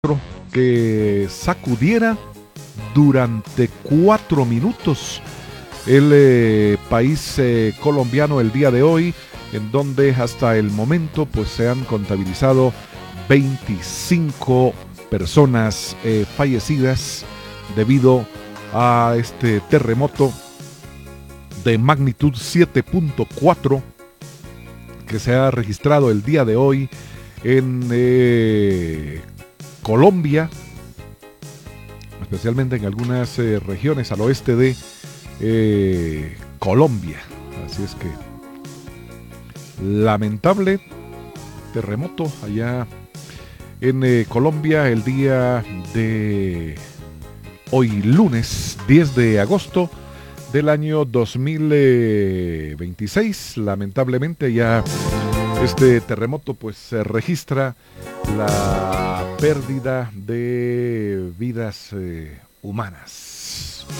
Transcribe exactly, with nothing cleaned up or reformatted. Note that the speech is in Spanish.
que sacudiera durante cuatro minutos el eh, país eh, colombiano el día de hoy, en donde hasta el momento pues se han contabilizado veinticinco personas eh, fallecidas debido a este terremoto de magnitud siete punto cuatro que se ha registrado el día de hoy en eh, Colombia, especialmente en algunas eh, regiones al oeste de eh, Colombia. Así es que lamentable terremoto allá en eh, Colombia el día de hoy, lunes diez de agosto del año dos mil veintiséis. Lamentablemente ya este terremoto pues se registra la pérdida de vidas eh, humanas.